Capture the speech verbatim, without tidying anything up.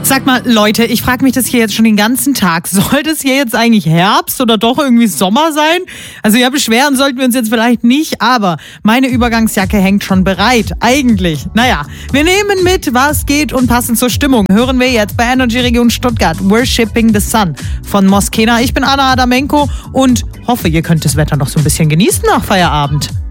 Sag mal, Leute, ich frage mich das hier jetzt schon den ganzen Tag. Soll das hier jetzt eigentlich Herbst oder doch irgendwie Sommer sein? Also ja, beschweren sollten wir uns jetzt vielleicht nicht, aber meine Übergangsjacke hängt schon bereit. Eigentlich. Naja, wir nehmen mit, was geht und passend zur Stimmung. Hören wir jetzt bei Energy Region Stuttgart Worshipping the Sun von Moskena. Ich bin Anna Adamenko und hoffe, ihr könnt das Wetter noch so ein bisschen genießen nach Feierabend.